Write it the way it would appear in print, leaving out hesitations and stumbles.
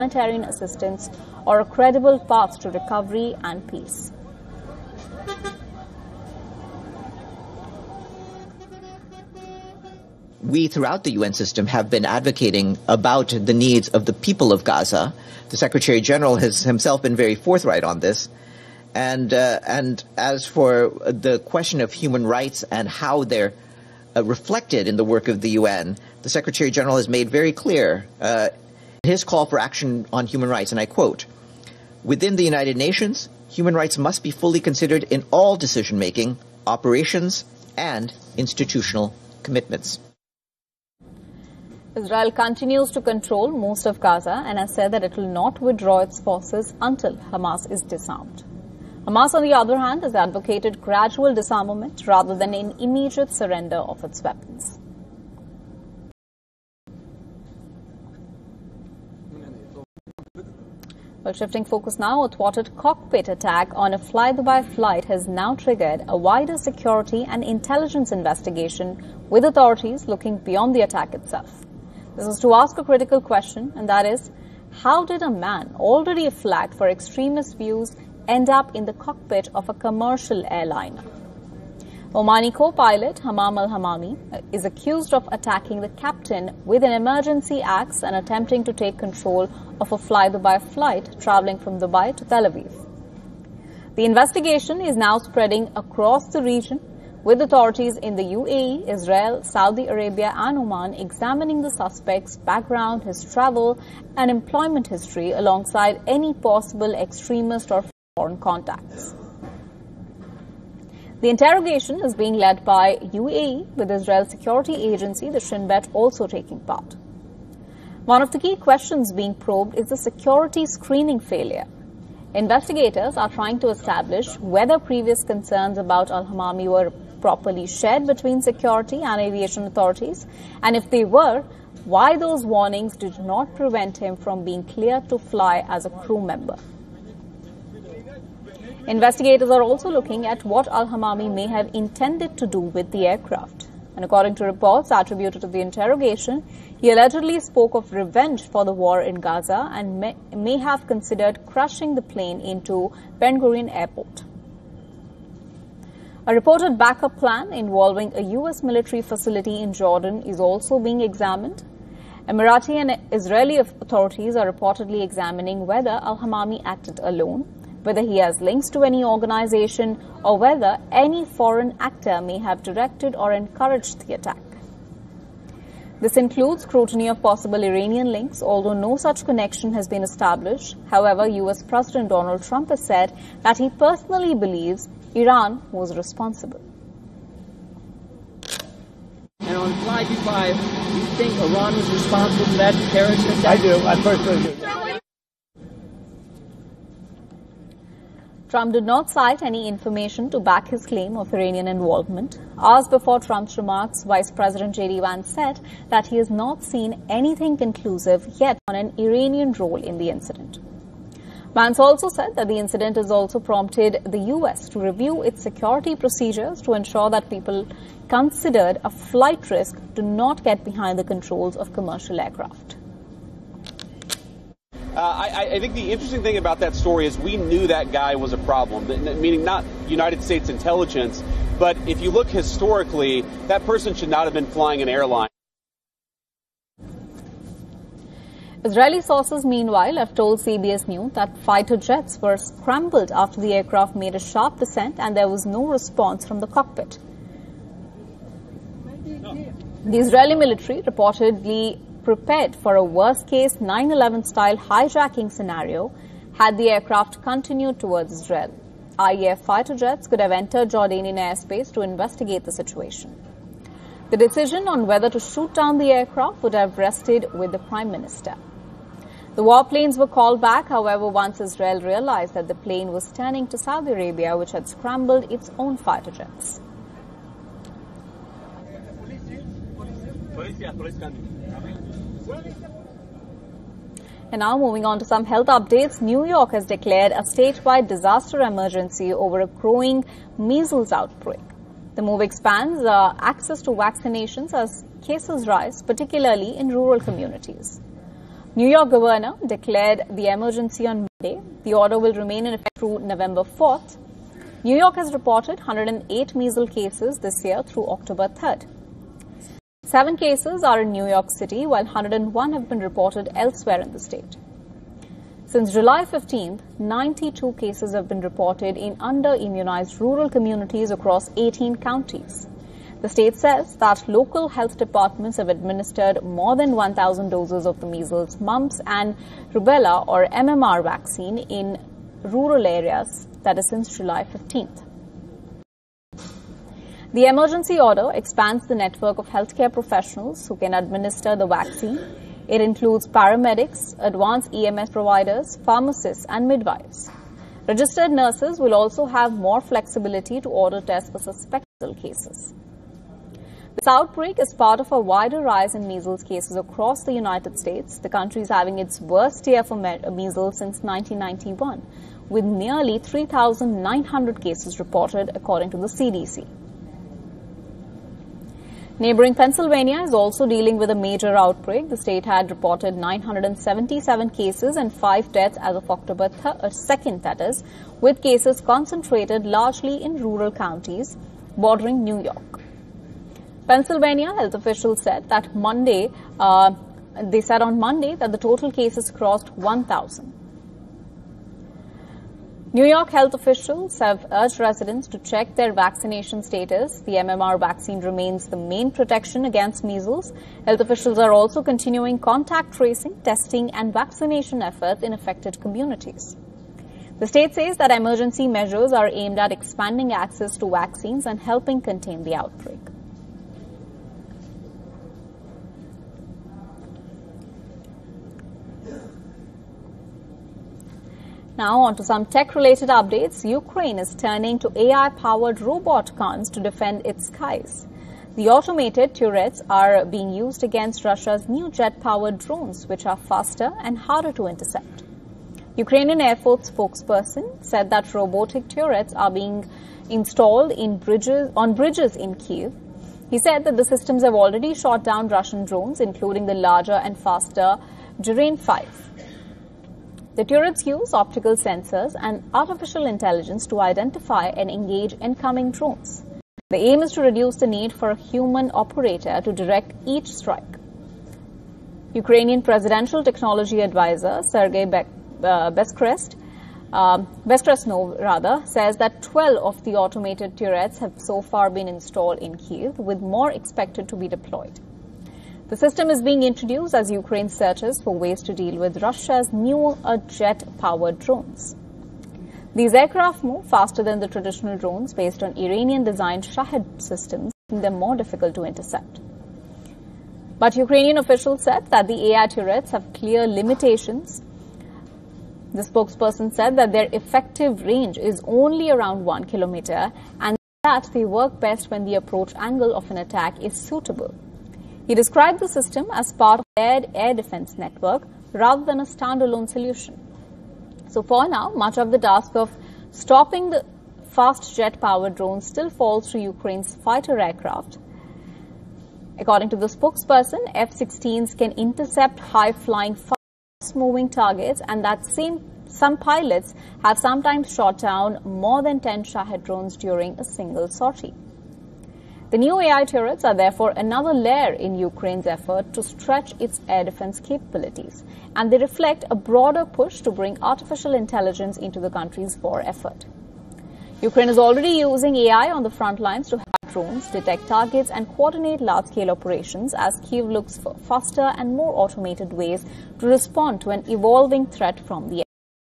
humanitarian assistance or a credible path to recovery and peace. We throughout the UN system have been advocating about the needs of the people of Gaza. The Secretary General has himself been very forthright on this. And as for the question of human rights and how they're reflected in the work of the UN, the Secretary General has made very clear his call for action on human rights, and I quote, "Within the United Nations, human rights must be fully considered in all decision-making, operations, and institutional commitments." Israel continues to control most of Gaza and has said that it will not withdraw its forces until Hamas is disarmed. Hamas, on the other hand, has advocated gradual disarmament rather than an immediate surrender of its weapons. Well, shifting focus now, a thwarted cockpit attack on a fly-by flight has now triggered a wider security and intelligence investigation, with authorities looking beyond the attack itself. This is to ask a critical question, and that is, how did a man already flagged for extremist views end up in the cockpit of a commercial airliner? Omani co-pilot Hammam al-Hammami is accused of attacking the captain with an emergency axe and attempting to take control of a fly-by flight traveling from Dubai to Tel Aviv. The investigation is now spreading across the region, with authorities in the UAE, Israel, Saudi Arabia and Oman examining the suspect's background, his travel and employment history alongside any possible extremist or foreign contacts. The interrogation is being led by UAE, with Israel's security agency, the Shin Bet, also taking part. One of the key questions being probed is the security screening failure. Investigators are trying to establish whether previous concerns about al-Hammami were properly shared between security and aviation authorities, and if they were, why those warnings did not prevent him from being cleared to fly as a crew member. Investigators are also looking at what al-Hammami may have intended to do with the aircraft. And according to reports attributed to the interrogation, he allegedly spoke of revenge for the war in Gaza and may have considered crashing the plane into Ben Gurion Airport. A reported backup plan involving a U.S. military facility in Jordan is also being examined. Emirati and Israeli authorities are reportedly examining whether al-Hammami acted alone, whether he has links to any organization, or whether any foreign actor may have directed or encouraged the attack. This includes scrutiny of possible Iranian links, although no such connection has been established. However, U.S. President Donald Trump has said that he personally believes Iran was responsible. And on Fly Dubai, you think Iran was responsible for that terrorist attack? I do. I personally do. Trump did not cite any information to back his claim of Iranian involvement. Hours before Trump's remarks, Vice President J.D. Vance said that he has not seen anything conclusive yet on an Iranian role in the incident. Vance also said that the incident has also prompted the U.S. to review its security procedures to ensure that people considered a flight risk do not get behind the controls of commercial aircraft. I think the interesting thing about that story is we knew that guy was a problem, meaning not United States intelligence, but if you look historically, that person should not have been flying an airline. Israeli sources, meanwhile, have told CBS News that fighter jets were scrambled after the aircraft made a sharp descent and there was no response from the cockpit. The Israeli military reportedly prepared for a worst-case 9/11-style hijacking scenario had the aircraft continued towards Israel. IAF fighter jets could have entered Jordanian airspace to investigate the situation. The decision on whether to shoot down the aircraft would have rested with the Prime Minister. The warplanes were called back, however, once Israel realized that the plane was turning to Saudi Arabia, which had scrambled its own fighter jets. And now moving on to some health updates. New York has declared a statewide disaster emergency over a growing measles outbreak. The move expands access to vaccinations as cases rise, particularly in rural communities. New York governor declared the emergency on Monday. The order will remain in effect through November 4th. New York has reported 108 measles cases this year through October 3rd. 7 cases are in New York City, while 101 have been reported elsewhere in the state. Since July 15th, 92 cases have been reported in under-immunized rural communities across 18 counties. The state says that local health departments have administered more than 1,000 doses of the measles, mumps and rubella or MMR vaccine in rural areas, that is since July 15th. The emergency order expands the network of healthcare professionals who can administer the vaccine. It includes paramedics, advanced EMS providers, pharmacists and midwives. Registered nurses will also have more flexibility to order tests for suspected cases. This outbreak is part of a wider rise in measles cases across the United States. The country is having its worst year for measles since 1991, with nearly 3,900 cases reported, according to the CDC. Neighboring Pennsylvania is also dealing with a major outbreak. The state had reported 977 cases and 5 deaths as of October 2nd, that is, with cases concentrated largely in rural counties bordering New York. Pennsylvania health officials said that on Monday that the total cases crossed 1,000. New York health officials have urged residents to check their vaccination status. The MMR vaccine remains the main protection against measles. Health officials are also continuing contact tracing, testing and vaccination efforts in affected communities. The state says that emergency measures are aimed at expanding access to vaccines and helping contain the outbreak. Now on to some tech-related updates. Ukraine is turning to AI-powered robot guns to defend its skies. The automated turrets are being used against Russia's new jet-powered drones, which are faster and harder to intercept. Ukrainian Air Force spokesperson said that robotic turrets are being installed on bridges in Kyiv. He said that the systems have already shot down Russian drones, including the larger and faster Geran 5. The turrets use optical sensors and artificial intelligence to identify and engage incoming drones. The aim is to reduce the need for a human operator to direct each strike. Ukrainian Presidential Technology Advisor Sergei Bezkresnov says that 12 of the automated turrets have so far been installed in Kyiv, with more expected to be deployed. The system is being introduced as Ukraine searches for ways to deal with Russia's new jet-powered drones. These aircraft move faster than the traditional drones based on Iranian-designed Shahed systems, making them more difficult to intercept. But Ukrainian officials said that the AI turrets have clear limitations. The spokesperson said that their effective range is only around 1 kilometer and that they work best when the approach angle of an attack is suitable. He described the system as part of the air defense network rather than a standalone solution. So for now, much of the task of stopping the fast jet-powered drones still falls to Ukraine's fighter aircraft. According to the spokesperson, F-16s can intercept high-flying, fast-moving targets, and that some pilots have sometimes shot down more than 10 Shahed drones during a single sortie. The new AI turrets are therefore another layer in Ukraine's effort to stretch its air defense capabilities, and they reflect a broader push to bring artificial intelligence into the country's war effort. Ukraine is already using AI on the front lines to hack drones, detect targets, and coordinate large-scale operations as Kyiv looks for faster and more automated ways to respond to an evolving threat from the air.